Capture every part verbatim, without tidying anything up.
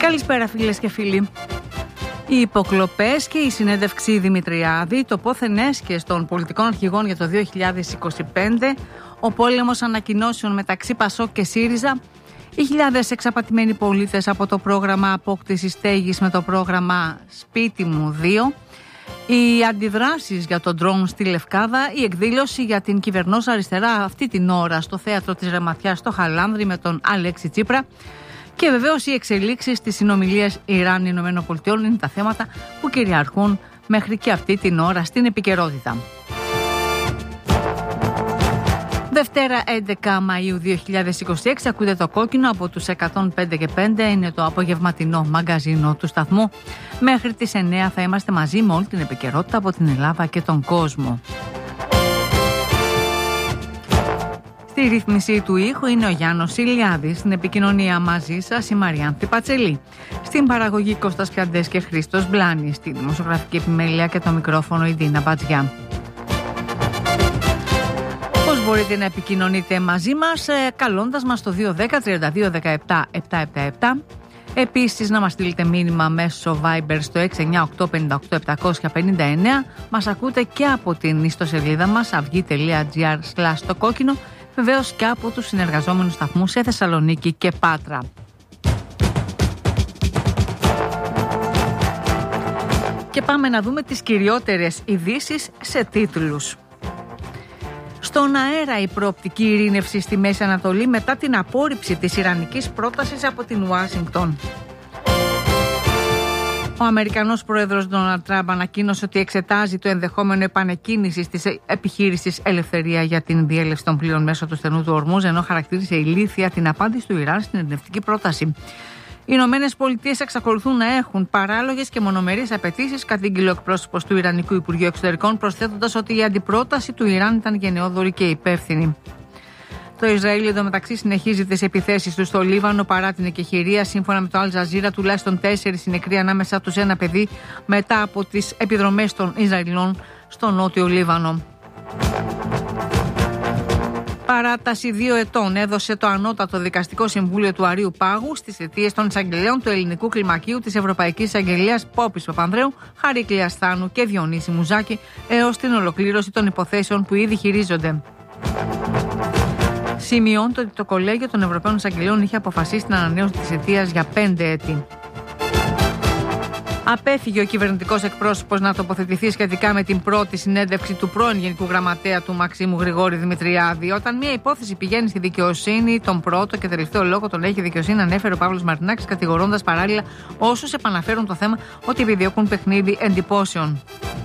Καλησπέρα φίλες και φίλοι. Οι υποκλοπές και η συνέντευξη Δημητριάδη, το πόθεν έσχες των πολιτικών αρχηγών για το δύο χιλιάδες είκοσι πέντε, ο πόλεμος ανακοινώσεων μεταξύ Πασόκ και ΣΥΡΙΖΑ, οι χιλιάδες εξαπατημένοι πολίτες από το πρόγραμμα απόκτησης στέγης με το πρόγραμμα Σπίτι μου δύο, οι αντιδράσεις για τον ντρόουν στη Λευκάδα, η εκδήλωση για την κυβερνόσα αριστερά αυτή την ώρα στο θέατρο της Ρεματιάς στο Χαλάνδρι με τον Αλέξη Τσίπρα. Και βεβαίως οι εξελίξεις στις συνομιλίες Ιράν-Ηνωμένων Πολιτειών είναι τα θέματα που κυριαρχούν μέχρι και αυτή την ώρα στην επικαιρότητα. Δευτέρα έντεκα Μαΐου δύο χιλιάδες είκοσι έξι, ακούτε το κόκκινο από τους εκατόν πέντε και πέντε, είναι το απογευματινό μαγκαζίνο του σταθμού. Μέχρι τις εννέα θα είμαστε μαζί με όλη την επικαιρότητα από την Ελλάδα και τον κόσμο. Στη ρύθμιση του ήχου είναι ο Γιάννος Ηλιάδης, στην επικοινωνία μαζί σας η Μαριάνθη Πατσελή, στην παραγωγή Κώστας Πιαντές και Χρήστος Μπλάνη, στη δημοσιογραφική επιμέλεια και το μικρόφωνο η Ντίνα Μπατζιά. Πώς μπορείτε να επικοινωνείτε μαζί μας, ε, καλώντας μας στο δύο δέκα τριάντα δύο δεκαεπτά επτακόσια εβδομήντα επτά. Επίσης να μας στείλετε μήνυμα μέσω Viber στο έξι εννιά οκτώ πέντε οκτώ επτακόσια πενήντα εννέα. Μας ακούτε και από την ιστοσελίδα μας αυγή.gr slash το κόκκινο, βεβαίως και από τους συνεργαζόμενους σταθμούς σε Θεσσαλονίκη και Πάτρα. Και πάμε να δούμε τις κυριότερες ειδήσεις σε τίτλους. Στον αέρα η προοπτική ειρήνευση στη Μέση Ανατολή μετά την απόρριψη της ιρανικής πρότασης από την Ουάσιγκτον. Ο Αμερικανός πρόεδρος Ντόναλντ Τραμπ ανακοίνωσε ότι εξετάζει το ενδεχόμενο επανεκκίνησης της επιχείρησης Ελευθερία για την διέλευση των πλοίων μέσω του στενού του Ορμούζ, ενώ χαρακτήρισε ηλίθια την απάντηση του Ιράν στην ειρηνευτική πρόταση. Οι Ηνωμένες Πολιτείες εξακολουθούν να έχουν παράλογες και μονομερείς απαιτήσεις, κατήγγειλε ο εκπρόσωπος του Ιρανικού Υπουργείου Εξωτερικών, προσθέτοντας ότι η αντιπρόταση του Ιράν ήταν γενναιόδορη και υπεύθυνη. Το Ισραήλ εντωμεταξύ συνεχίζει τις επιθέσεις του στο Λίβανο παρά την εκεχηρία. Σύμφωνα με το Αλ Τζαζίρα, τουλάχιστον τέσσερις νεκροί, ανάμεσά τους ένα παιδί, μετά από τις επιδρομές των Ισραηλινών στο νότιο Λίβανο. Παράταση δύο ετών έδωσε το Ανώτατο Δικαστικό Συμβούλιο του Αρείου Πάγου στις αιτίες των εισαγγελέων του Ελληνικού Κλιμακίου, της Ευρωπαϊκής Εισαγγελίας Πόπης Παπανδρέου, Χαρίκλειας Θάνου και Διονύση Μουζάκη, έως την ολοκλήρωση των υποθέσεων που ήδη χειρίζονται. Σημειώνεται ότι το Κολέγιο των Ευρωπαίων Εισαγγελέων είχε αποφασίσει την ανανέωση της αιτίας για πέντε έτη. Απέφυγε ο κυβερνητικός εκπρόσωπος να τοποθετηθεί σχετικά με την πρώτη συνέντευξη του πρώην Γενικού Γραμματέα του Μαξίμου Γρηγόρη Δημητριάδη. Όταν μια υπόθεση πηγαίνει στη δικαιοσύνη, τον πρώτο και τελευταίο λόγο τον έχει η δικαιοσύνη, ανέφερε ο Παύλος Μαρινάκης, κατηγορώντας παράλληλα όσους επαναφέρουν το θέμα ότι επιδιώκουν παιχνίδι εντυπώσεων.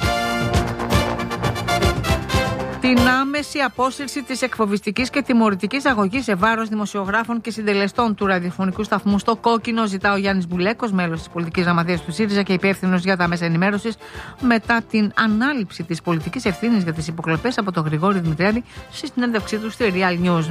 Την άμεση απόσυρση της εκφοβιστικής και τιμωρητικής αγωγής σε βάρος δημοσιογράφων και συντελεστών του ραδιοφωνικού σταθμού στο Κόκκινο, ζητά ο Γιάννης Μπουλέκος, μέλος της πολιτικής γραμματείας του ΣΥΡΙΖΑ και υπεύθυνος για τα μέσα ενημέρωσης, μετά την ανάληψη της πολιτικής ευθύνης για τις υποκλοπές από τον Γρηγόρη Δημητριάδη στη συνέντευξή του στη Real News.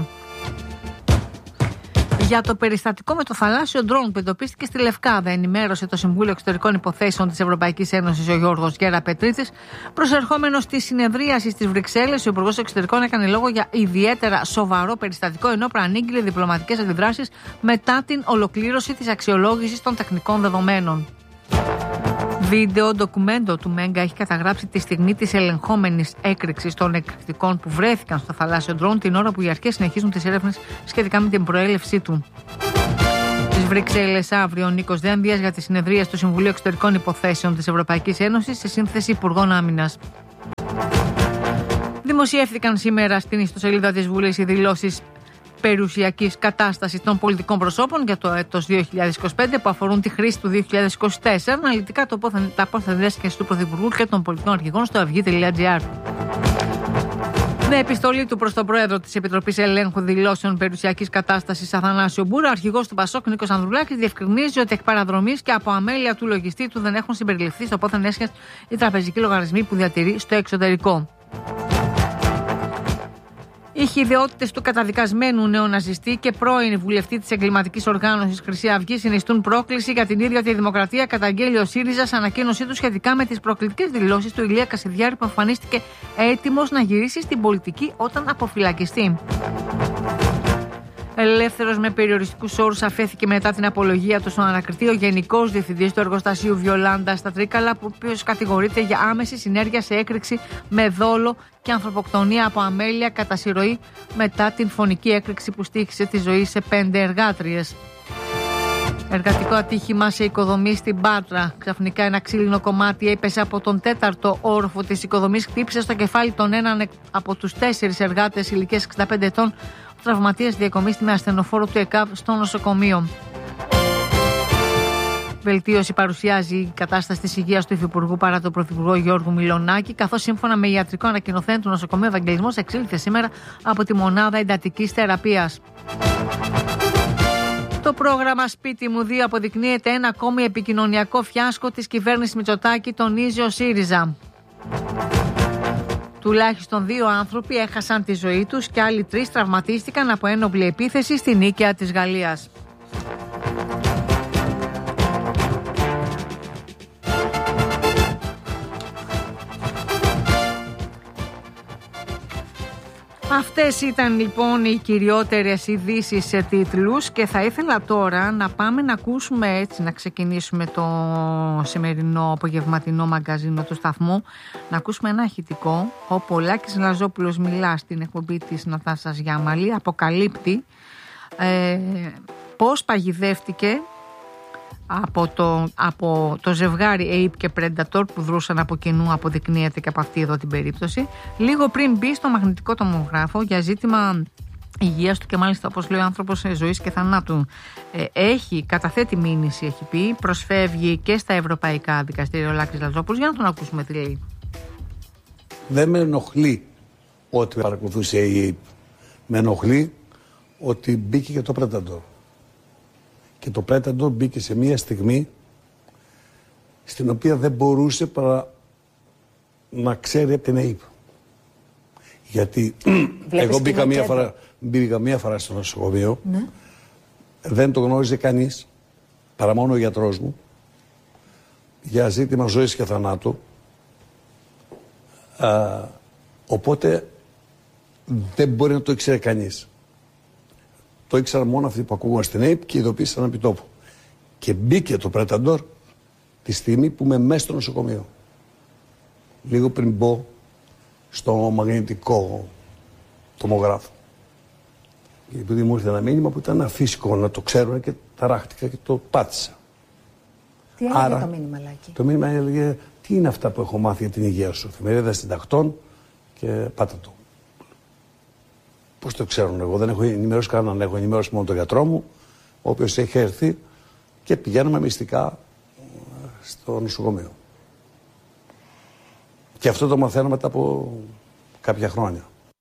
Για το περιστατικό με το θαλάσσιο ντρόουν που εντοπίστηκε στη Λευκάδα, ενημέρωσε το Συμβούλιο Εξωτερικών Υποθέσεων της Ευρωπαϊκής Ένωσης ο Γιώργος Γεραπετρίτης. Προσερχόμενος στη συνεδρίαση στις Βρυξέλλες, ο Υπουργός Εξωτερικών έκανε λόγο για ιδιαίτερα σοβαρό περιστατικό, ενώ προανήγγειλε διπλωματικές αντιδράσεις μετά την ολοκλήρωση της αξιολόγησης των τεχνικών δεδομένων. Βίντεο ντοκουμέντο του Μέγκα έχει καταγράψει τη στιγμή της ελεγχόμενης έκρηξης των εκρηκτικών που βρέθηκαν στο θαλάσσιο ντρόουν την ώρα που οι αρχές συνεχίζουν τις έρευνες σχετικά με την προέλευσή του. Στις Βρυξέλλες αύριο ο Νίκος Δένδιας για τις συνεδρίες του Συμβουλίου Εξωτερικών Υποθέσεων της Ευρωπαϊκής Ένωσης σε σύνθεση Υπουργών Άμυνας. Δημοσιεύθηκαν σήμερα στην ιστοσελίδα της Βουλής οι δηλώσεις περιουσιακής κατάστασης των πολιτικών προσώπων για το έτος δύο χιλιάδες είκοσι πέντε που αφορούν τη χρήση του δύο χιλιάδες είκοσι τέσσερα, αναλυτικά το πόθεν, τα πόθεν δέσχεση του Πρωθυπουργού και των πολιτικών αρχηγών στο αυγή.gr. Με επιστολή του προς τον Πρόεδρο της Επιτροπής Ελέγχου Δηλώσεων Περιουσιακής Κατάστασης Αθανάσιο Μπούρα, ο αρχηγός του Πασόκ Νίκος Ανδρουλάκης διευκρινίζει ότι εκ παραδρομής και από αμέλεια του λογιστή του δεν έχουν συμπεριληφθεί στο πόθεν έσχες οι τραπεζικοί λογαριασμοί που διατηρεί στο εξωτερικό. Οι χυδαιότητες του καταδικασμένου νεοναζιστή και πρώην βουλευτή της εγκληματικής οργάνωσης Χρυσή Αυγή συνιστούν πρόκληση για την ίδια τη δημοκρατία, καταγγέλει ο ΣΥΡΙΖΑ σε ανακοίνωσή του σχετικά με τις προκλητικές δηλώσεις του Ηλία Κασιδιάρη, που εμφανίστηκε έτοιμος να γυρίσει στην πολιτική όταν αποφυλακιστεί. Ελεύθερος με περιοριστικούς όρους αφέθηκε μετά την απολογία του στον ανακριτή ο Γενικός Διευθυντής του Εργοστασίου Βιολάντα στα Τρίκαλα, ο οποίος κατηγορείται για άμεση συνέργεια σε έκρηξη με δόλο και ανθρωποκτονία από αμέλεια κατά συρροή μετά την φωνική έκρηξη που στοίχησε τη ζωή σε πέντε εργάτριες. Εργατικό ατύχημα σε οικοδομή στην Πάτρα. Ξαφνικά ένα ξύλινο κομμάτι έπεσε από τον τέταρτο όροφο της οικοδομής, χτύπησε στο κεφάλι τον έναν από τους τέσσερις εργάτες ηλικίας εξήντα πέντε ετών. Ο τραυματίας διακομίστη με ασθενοφόρο του ΕΚΑΒ στο νοσοκομείο. Βελτίωση παρουσιάζει η κατάσταση της υγείας του Υφυπουργού παρά τον Πρωθυπουργό Γιώργου Μιλονάκη, καθώς σύμφωνα με ιατρικό ανακοινωθέν του νοσοκομείου Ευαγγελισμός εξήλθε σήμερα από τη μονάδα εντατικής θεραπείας. Το πρόγραμμα Σπίτι μου δύο αποδεικνύεται ένα ακόμη επικοινωνιακό φιάσκο της κυβέρνησης Μητσοτάκη, τονίζει ο ΣΥΡΙΖΑ. Τουλάχιστον δύο άνθρωποι έχασαν τη ζωή τους και άλλοι τρεις τραυματίστηκαν από ένοπλη επίθεση στη Νίκαια της Γαλλίας. Αυτές ήταν λοιπόν οι κυριότερες ειδήσεις σε τίτλους και θα ήθελα τώρα να πάμε να ακούσουμε, έτσι να ξεκινήσουμε το σημερινό απογευματινό μαγκαζίνο του σταθμού, να ακούσουμε ένα ηχητικό όπου ο Λάκης Λαζόπουλος μιλά στην εκπομπή της Νατάσας Γιάμαλη, αποκαλύπτει ε, πώς παγιδεύτηκε από το, από το ζευγάρι Ape και Predator που δρούσαν από κοινού, αποδεικνύεται και από αυτή εδώ την περίπτωση, λίγο πριν μπει στο μαγνητικό τομογράφο για ζήτημα υγείας του και μάλιστα, όπως λέει ο άνθρωπος, ζωής και θανάτου. Ε, έχει, καταθέτει μήνυση, έχει πει, προσφεύγει και στα ευρωπαϊκά δικαστήρια ο Λάκης Λαζόπουλος. Για να τον ακούσουμε τι λέει. Δεν με ενοχλεί ότι παρακολουθούσε η Ape. Με ενοχλεί ότι μπήκε και το Predator. Και το Predator μπήκε σε μια στιγμή στην οποία δεν μπορούσε παρά να ξέρει από την Ape. Γιατί εγώ μπήκα μία, φορά, μπήκα μία φορά στο νοσοκομείο, ναι. Δεν το γνώριζε κανείς, παρά μόνο ο γιατρός μου, για ζήτημα ζωής και θανάτου. Α, οπότε δεν μπορεί να το ήξερε κανείς. Το ήξεραν μόνο αυτοί που ακούγαν στην Ape και ειδοποίησαν επί τόπου. Και μπήκε το Predator τη στιγμή που είμαι μέσα στο νοσοκομείο. Λίγο πριν μπω στο μαγνητικό τομογράφο. Και επειδή μου ήρθε ένα μήνυμα που ήταν αφύσικο να το ξέρουν και ταράχτηκα και το πάτησα. Τι έλεγε Άρα, το μήνυμα, Λάκη? Το μήνυμα έλεγε τι είναι αυτά που έχω μάθει για την υγεία σου. Εφημερίδα συντακτών και πάτα το. Πώς το ξέρουν, εγώ δεν έχω ενημερώσει κανέναν, έχω ενημερώσει μόνο τον γιατρό μου, ο οποίος έχει έρθει και πηγαίνουμε μυστικά στο νοσοκομείο. Και αυτό το μαθαίνω μετά από κάποια χρόνια.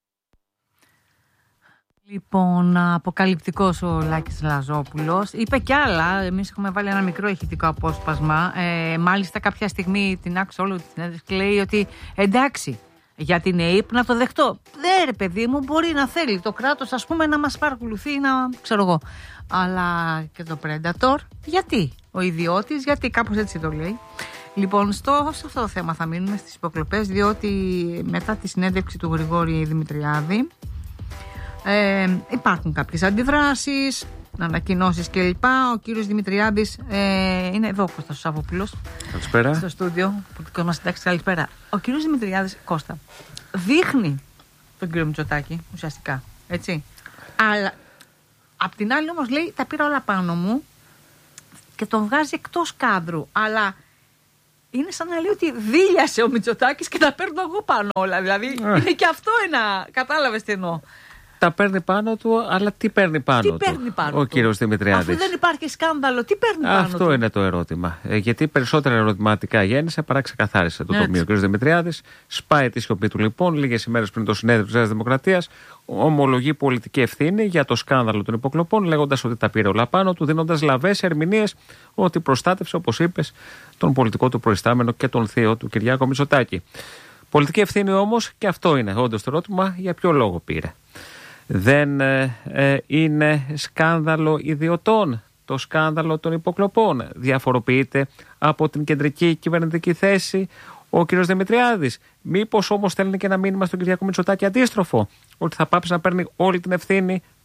Λοιπόν, αποκαλυπτικός ο Λάκης Λαζόπουλος. Είπε κι άλλα, εμείς έχουμε βάλει ένα μικρό ηχητικό απόσπασμα. Ε, μάλιστα κάποια στιγμή την άκουσα όλη τη συνέντευξη και λέει ότι εντάξει, για την Ape να το δεχτώ. Δεν ρε παιδί μου, μπορεί να θέλει το κράτος, ας πούμε, να μας παρακολουθεί ή να ξέρω εγώ. Αλλά και το Predator, γιατί? Ο ιδιώτης, γιατί? Κάπως έτσι το λέει. Λοιπόν, στο, σε αυτό το θέμα θα μείνουμε, στις υποκλοπές, διότι μετά τη συνέντευξη του Γρηγόρη Δημητριάδη ε, υπάρχουν κάποιες αντιδράσεις, ανακοινώσεις κλπ. Ο κύριος Δημητριάδης ε, είναι εδώ, ο Κώστας Σαββόπουλος. Καλησπέρα. Στο στούντιο, πολιτικός μας συντάξης, καλησπέρα. Ο κύριος Δημητριάδης, Κώστα, δείχνει τον κύριο Μητσοτάκη ουσιαστικά, έτσι. Αλλά απ' την άλλη όμως λέει, τα πήρα όλα πάνω μου και τον βγάζει εκτός κάδρου. Αλλά είναι σαν να λέει ότι δίλιασε ο Μητσοτάκης και τα παίρνω εγώ πάνω όλα. Δηλαδή ε. είναι και αυτό ένα, κατάλαβες τι εννοώ. Τα παίρνει πάνω του, αλλά τι παίρνει πάνω τι του παίρνει πάνω ο του. κύριος Δημητριάδης? Αφού δεν υπάρχει σκάνδαλο, τι παίρνει πάνω Αυτό του? είναι το ερώτημα. Ε, γιατί περισσότερα ερωτηματικά γέννησε παρά ξεκαθάρισε το τοπίο. Ο κύριος Δημητριάδης σπάει τη σιωπή του λοιπόν, λίγες ημέρες πριν το συνέδριο της Νέας Δημοκρατίας, ομολογεί πολιτική ευθύνη για το σκάνδαλο των υποκλοπών, λέγοντας ότι τα πήρε όλα πάνω του, δίνοντας λαβές ερμηνείες ότι προστάτευσε, όπως είπες, τον πολιτικό του προϊστάμενο και τον θείο του Κυριάκο Μητσοτάκη. Πολιτική ευθύνη όμως, και αυτό είναι όντως το ερώτημα, για ποιο λόγο πήρε? Δεν ε, ε, είναι σκάνδαλο ιδιωτών το σκάνδαλο των υποκλοπών? Διαφοροποιείται από την κεντρική κυβερνητική θέση ο κ. Δημητριάδης? Μήπως όμως στέλνει και ένα μήνυμα στον Κυριάκο Μητσοτάκη αντίστροφο, ότι θα πάψει να παίρνει όλη την ευθύνη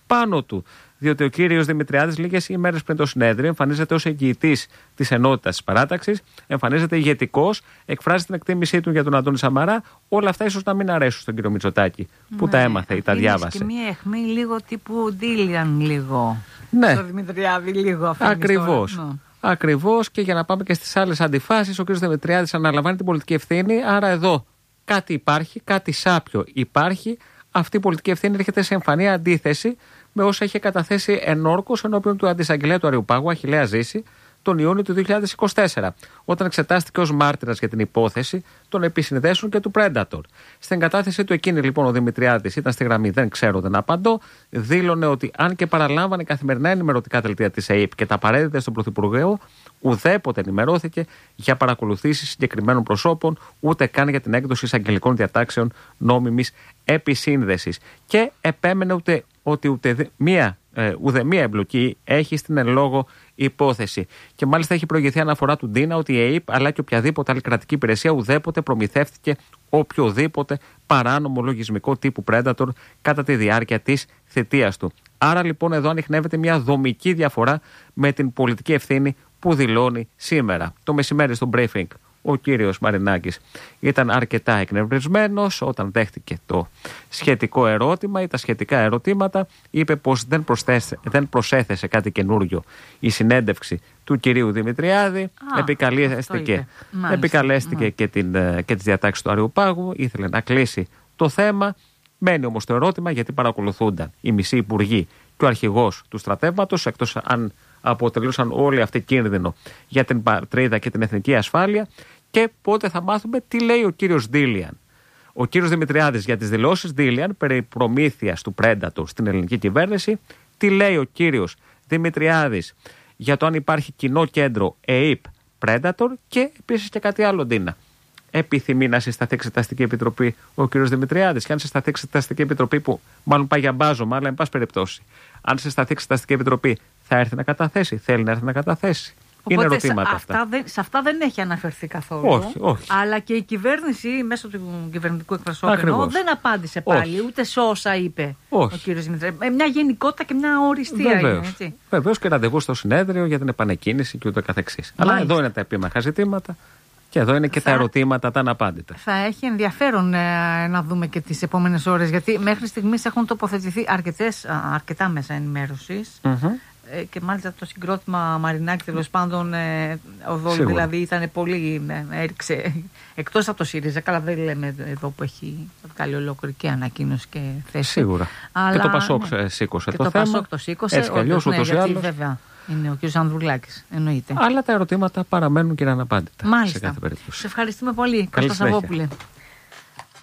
πάνω του. Διότι ο κύριος Δημητριάδης λίγες ημέρες πριν το συνέδριο εμφανίζεται ως εγγυητής της ενότητας της παράταξης, εμφανίζεται ηγετικός, εκφράζει την εκτίμησή του για τον Αντώνη Σαμαρά. Όλα αυτά ίσως να μην αρέσουν στον κύριο Μητσοτάκη, που ναι, τα έμαθε ή τα διάβασε. Και μία αιχμή λίγο τύπου Ντίλιαν, λίγο. Ναι. Στο Δημητριάδη, λίγο. Ακριβώς. Ναι. Ακριβώς, και για να πάμε και στις άλλες αντιφάσεις, ο κύριος Δημητριάδης αναλαμβάνει την πολιτική ευθύνη. Άρα εδώ κάτι υπάρχει, κάτι σάπιο υπάρχει. Αυτή η πολιτική ευθύνη έρχεται σε εμφανή αντίθεση με όσα είχε καταθέσει ενόρκως ενώπιον του αντισαγγελέα του Αριουπάγου, Αχιλλέα Ζήση, τον Ιούνιο του δύο χιλιάδες είκοσι τέσσερα, όταν εξετάστηκε ως μάρτυρας για την υπόθεση των επισυνδέσεων και του Predator. Στην κατάθεση του εκείνη λοιπόν ο Δημητριάδης ήταν στη γραμμή «Δεν ξέρω, δεν απαντώ». Δήλωνε ότι αν και παραλάμβανε καθημερινά ενημερωτικά δελτία της ΕΕΠ και τα παρέδιδε στον Πρωθυπουργό, ουδέποτε ενημερώθηκε για παρακολουθήσεις συγκεκριμένων προσώπων, ούτε καν για την έκδοση εισαγγελικών διατάξεων νόμιμης επισύνδεσης. Και επέμενε ούτε, ότι ούτε μία, ε, ούτε μία εμπλοκή έχει στην εν λόγω υπόθεση. Και μάλιστα έχει προηγηθεί αναφορά του Ντίνα ότι η ΕΕΠ αλλά και οποιαδήποτε άλλη κρατική υπηρεσία ουδέποτε προμηθεύτηκε οποιοδήποτε παράνομο λογισμικό τύπου Predator κατά τη διάρκεια της θητείας του. Άρα λοιπόν εδώ ανιχνεύεται μια δομική διαφορά με την πολιτική ευθύνη που δηλώνει σήμερα. Το μεσημέρι στο briefing ο κύριος Μαρινάκης ήταν αρκετά εκνευρισμένος όταν δέχτηκε το σχετικό ερώτημα ή τα σχετικά ερωτήματα. Είπε πως δεν, δεν προσέθεσε κάτι καινούριο η συνέντευξη του κυρίου Δημητριάδη. Α, επικαλέστηκε επικαλέστηκε και, την, και τις διατάξεις του Αριουπάγου. Ήθελε να κλείσει το θέμα. Μένει όμως το ερώτημα γιατί παρακολουθούνταν οι μισοί υπουργοί και ο αρχηγός του στρατεύματος, εκτός αν αποτελούσαν όλοι αυτοί κίνδυνο για την πατρίδα και την εθνική ασφάλεια, και πότε θα μάθουμε τι λέει ο κύριος Ντίλιαν. Ο κύριος Δημητριάδης για τις δηλώσεις Ντίλιαν περί προμήθειας του Predator στην ελληνική κυβέρνηση, τι λέει ο κύριος Δημητριάδης για το αν υπάρχει κοινό κέντρο ΕΕΠ Predator, και επίσης και κάτι άλλο, Ντίνα. Επιθυμεί να συσταθεί εξεταστική επιτροπή ο κύριος Δημητριάδης, και αν συσταθεί εξεταστική επιτροπή, που μάλλον πάει για μπάζωμα, αλλά εν πάση περιπτώσει, αν συσταθεί εξεταστική επιτροπή, θα έρθει να καταθέσει, θέλει να έρθει να καταθέσει. Οπότε είναι ερωτήματα σε αυτά. αυτά, δεν, σε αυτά δεν έχει αναφερθεί καθόλου. Όχι, όχι. Αλλά και η κυβέρνηση μέσω του κυβερνητικού εκπροσώπου δεν απάντησε πάλι, όχι, ούτε σε όσα είπε όχι. ο κύριος Δημητριάδης. Μια γενικότητα και μια οριστία. Βεβαίως. Είναι, Βεβαίως, και ραντεβού στο συνέδριο για την επανεκκίνηση και ούτω καθεξής. Αλλά εδώ είναι τα επίμαχα ζητήματα. Και εδώ είναι και θα, τα ερωτήματα τα αναπάντητα. Θα έχει ενδιαφέρον ε, να δούμε και τις επόμενες ώρες, γιατί μέχρι στιγμής έχουν τοποθετηθεί αρκετές, αρκετά μέσα ενημέρωσης. Mm-hmm. Ε, και μάλιστα το συγκρότημα Μαρινάκη, τέλος πάντων, ε, ο Δόλου δηλαδή ήταν πολύ. Ε, έριξε εκτός από το ΣΥΡΙΖΑ. Καλά, δεν λέμε εδώ που έχει βγάλει ολόκληρη και ανακοίνωση και θέση. Σίγουρα. Αλλά, και το Πασόκ ναι, σήκωσε και το, το θέμα. Πασόκ το σήκωσε. Έτσι κι αλλιώς, ούτως ή άλλως. Βέβαια. Είναι ο κ. Ανδρουλάκης, εννοείται. Αλλά τα ερωτήματα παραμένουν και αναπάντητα. Μάλιστα. Σε κάθε περίπτωση. Σε ευχαριστούμε πολύ, Κώστα Σαββόπουλε.